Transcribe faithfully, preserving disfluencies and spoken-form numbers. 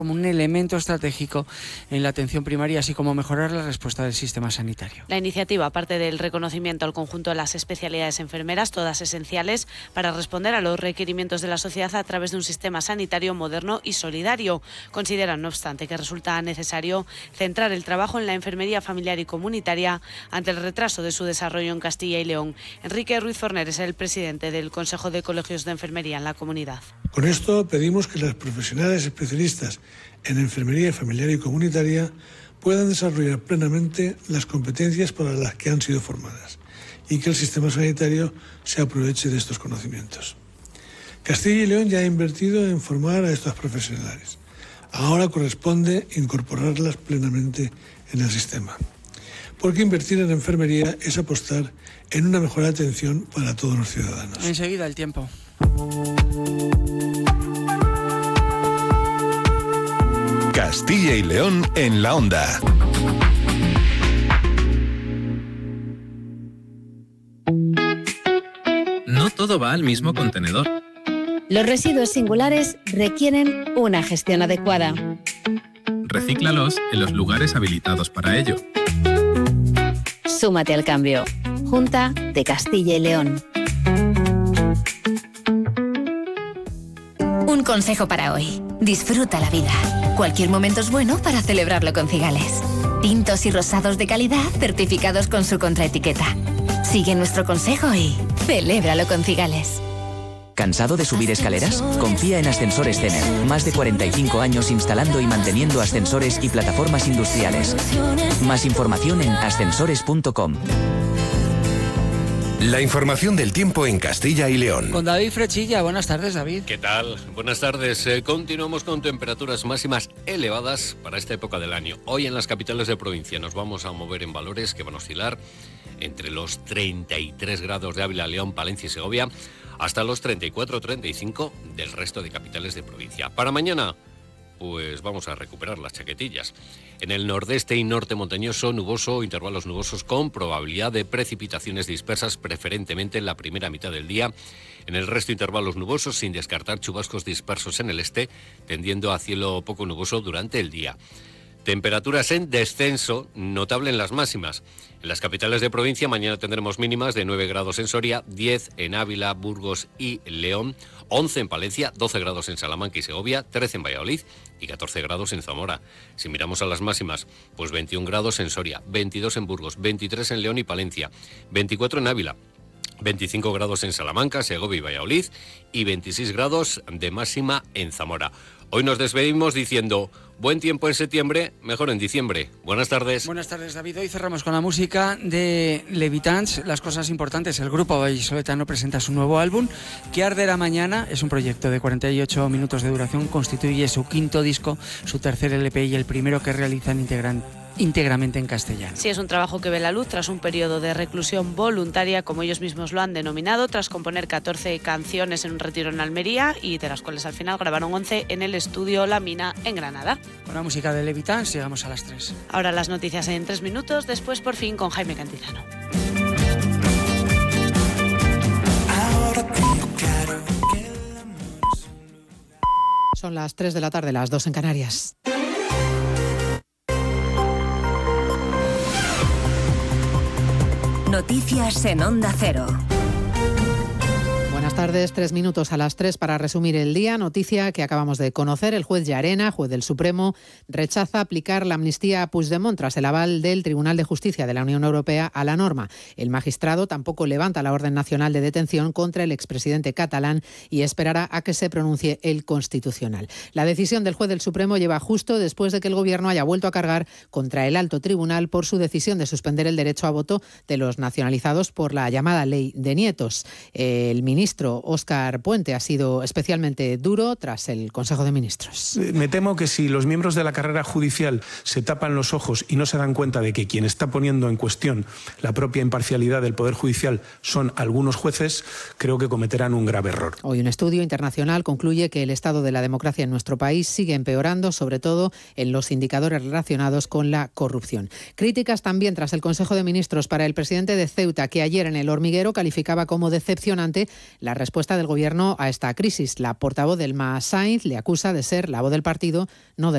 como un elemento estratégico en la atención primaria, así como mejorar la respuesta del sistema sanitario. La iniciativa parte del reconocimiento al conjunto de las especialidades enfermeras, todas esenciales para responder a los requerimientos de la sociedad a través de un sistema sanitario moderno y solidario. Consideran, no obstante, que resulta necesario centrar el trabajo en la enfermería familiar y comunitaria ante el retraso de su desarrollo en Castilla y León. Enrique Ruiz Forner es el presidente del Consejo de Colegios de Enfermería en la comunidad. Con esto pedimos que las profesionales especialistas en enfermería familiar y comunitaria puedan desarrollar plenamente las competencias para las que han sido formadas y que el sistema sanitario se aproveche de estos conocimientos. Castilla y León ya ha invertido en formar a estos profesionales. Ahora corresponde incorporarlas plenamente en el sistema. Porque invertir en enfermería es apostar en una mejor atención para todos los ciudadanos. Enseguida el tiempo. Castilla y León en la onda. No todo va al mismo contenedor. Los residuos singulares requieren una gestión adecuada. Recíclalos en los lugares habilitados para ello. Súmate al cambio. Junta de Castilla y León. Un consejo para hoy. Disfruta la vida. Cualquier momento es bueno para celebrarlo con Cigales. Tintos y rosados de calidad certificados con su contraetiqueta. Sigue nuestro consejo y celébralo con Cigales. ¿Cansado de subir escaleras? Confía en Ascensores Cener. Más de cuarenta y cinco años instalando y manteniendo ascensores y plataformas industriales. Más información en ascensores punto com. La información del tiempo en Castilla y León. Con David Frechilla. Buenas tardes, David. ¿Qué tal? Buenas tardes. Eh, continuamos con temperaturas máximas elevadas para esta época del año. Hoy en las capitales de provincia nos vamos a mover en valores que van a oscilar entre los treinta y tres grados de Ávila, León, Palencia y Segovia, hasta los treinta y cuatro a treinta y cinco del resto de capitales de provincia. Para mañana, pues vamos a recuperar las chaquetillas. En el nordeste y norte montañoso, nuboso, intervalos nubosos con probabilidad de precipitaciones dispersas, preferentemente en la primera mitad del día. En el resto, intervalos nubosos, sin descartar chubascos dispersos en el este, tendiendo a cielo poco nuboso durante el día. Temperaturas en descenso, notable en las máximas. En las capitales de provincia mañana tendremos mínimas de nueve grados en Soria, diez en Ávila, Burgos y León, once en Palencia, doce grados en Salamanca y Segovia, trece en Valladolid y catorce grados en Zamora. Si miramos a las máximas, pues veintiún grados en Soria, veintidós en Burgos, veintitrés en León y Palencia, veinticuatro en Ávila, veinticinco grados en Salamanca, Segovia y Valladolid y veintiséis grados de máxima en Zamora. Hoy nos despedimos diciendo buen tiempo en septiembre, mejor en diciembre. Buenas tardes. Buenas tardes, David. Hoy cerramos con la música de Levitans. Las cosas importantes. El grupo vallisoletano presenta su nuevo álbum, Que arderá mañana. Es un proyecto de cuarenta y ocho minutos de duración. Constituye su quinto disco, su tercer L P y el primero que realizan integran íntegramente en castellano. Sí, es un trabajo que ve la luz tras un periodo de reclusión voluntaria, como ellos mismos lo han denominado, tras componer catorce canciones en un retiro en Almería y de las cuales al final grabaron once en el estudio La Mina en Granada. Con la música de Levitans llegamos a las tres. Ahora las noticias en tres minutos, después por fin con Jaime Cantizano. Son las tres de la tarde, las dos en Canarias. Noticias en Onda Cero. Buenas tardes, tres minutos a las tres para resumir el día. Noticia que acabamos de conocer. El juez Llarena, juez del Supremo, rechaza aplicar la amnistía a Puigdemont tras el aval del Tribunal de Justicia de la Unión Europea a la norma. El magistrado tampoco levanta la orden nacional de detención contra el expresidente catalán y esperará a que se pronuncie el Constitucional. La decisión del juez del Supremo lleva justo después de que el Gobierno haya vuelto a cargar contra el alto tribunal por su decisión de suspender el derecho a voto de los nacionalizados por la llamada ley de nietos. El ministro Óscar Puente ha sido especialmente duro tras el Consejo de Ministros. Me temo que si los miembros de la carrera judicial se tapan los ojos y no se dan cuenta de que quien está poniendo en cuestión la propia imparcialidad del Poder Judicial son algunos jueces, creo que cometerán un grave error. Hoy un estudio internacional concluye que el estado de la democracia en nuestro país sigue empeorando, sobre todo en los indicadores relacionados con la corrupción. Críticas también tras el Consejo de Ministros para el presidente de Ceuta, que ayer en El Hormiguero calificaba como decepcionante la respuesta del Gobierno a esta crisis. La portavoz del M A S, Sainz, le acusa de ser la voz del partido, no del